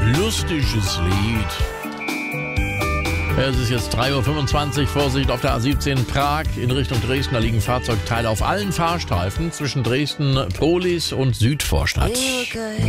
lustiges Lied. Es ist jetzt 3:25 Uhr. Vorsicht auf der A17 Prag in Richtung Dresden. Da liegen Fahrzeugteile auf allen Fahrstreifen zwischen Dresden, Polis und Südvorstadt.